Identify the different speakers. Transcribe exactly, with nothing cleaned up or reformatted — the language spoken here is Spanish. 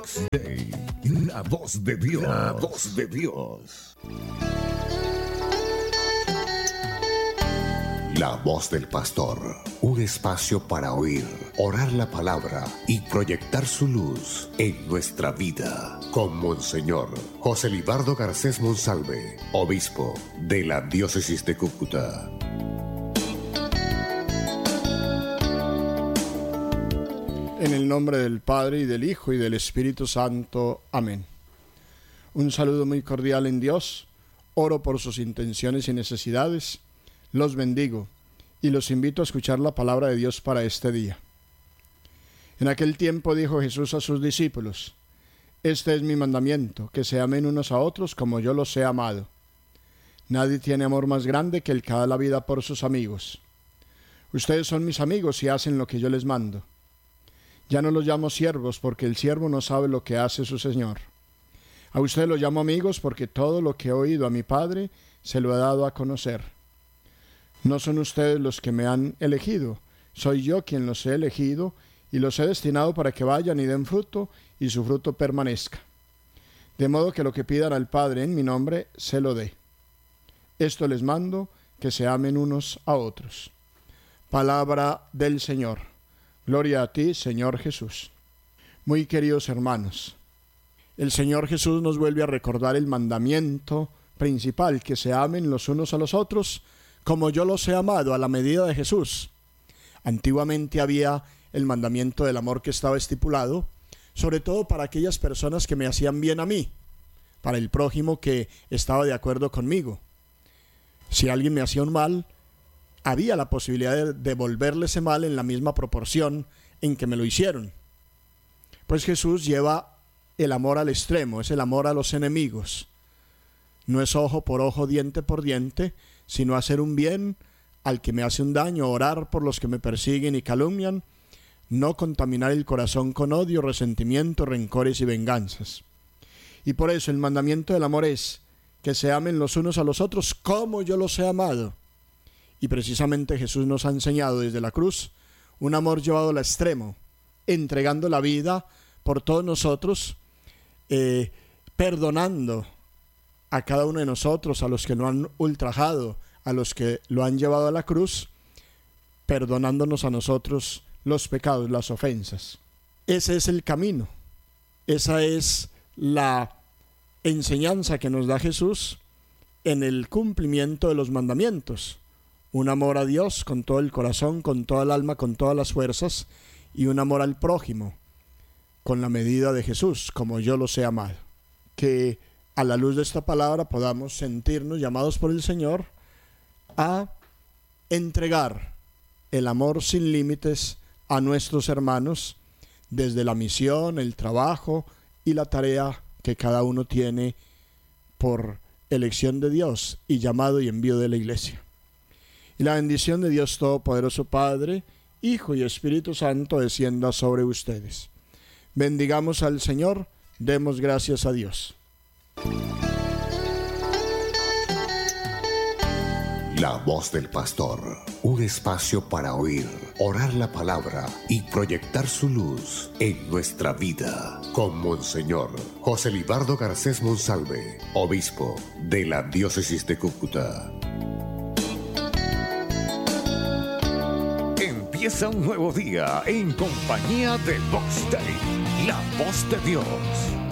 Speaker 1: Vox Day, la voz de Dios, la voz de Dios. La voz del pastor, un espacio para oír, orar la palabra y proyectar su luz en nuestra vida. Con Monseñor José Libardo Garcés Monsalve, obispo de la diócesis de Cúcuta.
Speaker 2: En el nombre del Padre, y del Hijo, y del Espíritu Santo. Amén. Un saludo muy cordial en Dios. Oro por sus intenciones y necesidades. Los bendigo y los invito a escuchar la palabra de Dios para este día. En aquel tiempo dijo Jesús a sus discípulos: Este es mi mandamiento, que se amen unos a otros como yo los he amado. Nadie tiene amor más grande que el que da la vida por sus amigos. Ustedes son mis amigos y hacen lo que yo les mando. Ya no los llamo siervos, porque el siervo no sabe lo que hace su señor. A ustedes los llamo amigos, porque todo lo que he oído a mi Padre se lo he dado a conocer. No son ustedes los que me han elegido, soy yo quien los he elegido y los he destinado para que vayan y den fruto y su fruto permanezca. De modo que lo que pidan al Padre en mi nombre se lo dé. Esto les mando, que se amen unos a otros. Palabra del Señor. Gloria a ti, Señor Jesús. Muy queridos hermanos, el Señor Jesús nos vuelve a recordar el mandamiento principal, que se amen los unos a los otros como yo los he amado, a la medida de Jesús. Antiguamente había el mandamiento del amor que estaba estipulado, sobre todo para aquellas personas que me hacían bien a mí, para el prójimo que estaba de acuerdo conmigo. Si alguien me hacía un mal, había la posibilidad de devolverle ese mal en la misma proporción en que me lo hicieron. Pues Jesús lleva el amor al extremo, es el amor a los enemigos. No es ojo por ojo, diente por diente, sino hacer un bien al que me hace un daño, orar por los que me persiguen y calumnian, no contaminar el corazón con odio, resentimiento, rencores y venganzas. Y por eso el mandamiento del amor es que se amen los unos a los otros como yo los he amado. Y precisamente Jesús nos ha enseñado desde la cruz un amor llevado al extremo, entregando la vida por todos nosotros, eh, perdonando a cada uno de nosotros, a los que lo han ultrajado, a los que lo han llevado a la cruz, perdonándonos a nosotros los pecados, las ofensas. Ese es el camino, esa es la enseñanza que nos da Jesús en el cumplimiento de los mandamientos. Un amor a Dios con todo el corazón, con toda el alma, con todas las fuerzas, y un amor al prójimo con la medida de Jesús, como yo los he amado. Que a la luz de esta palabra podamos sentirnos llamados por el Señor a entregar el amor sin límites a nuestros hermanos desde la misión, el trabajo y la tarea que cada uno tiene por elección de Dios y llamado y envío de la Iglesia. Y la bendición de Dios Todopoderoso, Padre, Hijo y Espíritu Santo descienda sobre ustedes. Bendigamos al Señor, demos gracias a Dios.
Speaker 1: La voz del pastor, un espacio para oír, orar la palabra y proyectar su luz en nuestra vida. Con Monseñor José Libardo Garcés Monsalve, obispo de la diócesis de Cúcuta. Empieza un nuevo día en compañía de Vox Day, la voz de Dios.